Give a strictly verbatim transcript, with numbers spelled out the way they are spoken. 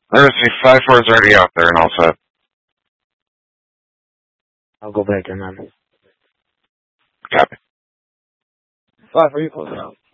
Let's see, five four is already out there and all set. I'll go back in then. Copy. Five four, you close out.